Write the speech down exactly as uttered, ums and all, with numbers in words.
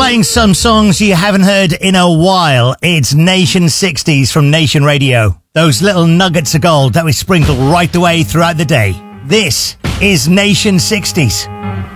Playing some songs you haven't heard in a while. It's Nation sixties from Nation Radio. Those little nuggets of gold that we sprinkle right the way throughout the day. This is Nation sixties.